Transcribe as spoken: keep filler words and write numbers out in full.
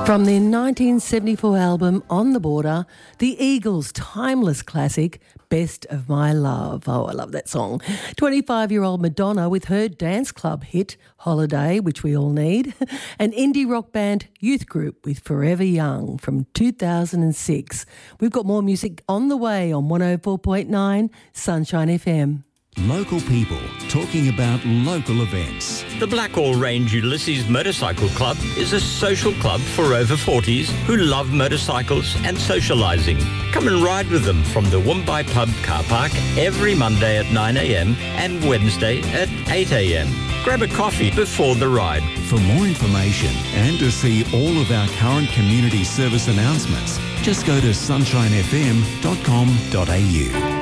From their nineteen seventy-four album On the Border, the Eagles' timeless classic, Best of My Love. Oh, I love that song. twenty-five-year-old Madonna with her dance club hit, Holiday, which we all need, and indie rock band Youth Group with Forever Young from two thousand six. We've got more music on the way on one oh four point nine Sunshine F M. Local people talking about local events. The Blackall Range Ulysses Motorcycle Club is a social club for over forties who love motorcycles and socialising. Come and ride with them from the Woombye Pub car park every Monday at nine a m and Wednesday at eight a m. Grab a coffee before the ride. For more information and to see all of our current community service announcements, just go to sunshine f m dot com dot a u.